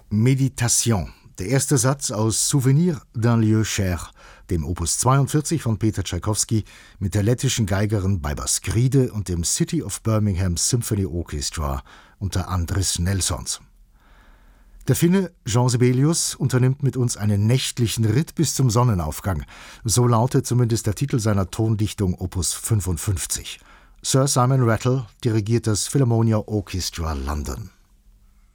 Meditation, der erste Satz aus Souvenir d'un lieu cher, dem Opus 42 von Peter Tschaikowski mit der lettischen Geigerin Baiba Skride und dem City of Birmingham Symphony Orchestra unter Andris Nelsons. Der Finne Jean Sibelius unternimmt mit uns einen nächtlichen Ritt bis zum Sonnenaufgang. So lautet zumindest der Titel seiner Tondichtung Opus 55. Sir Simon Rattle dirigiert das Philharmonia Orchestra London.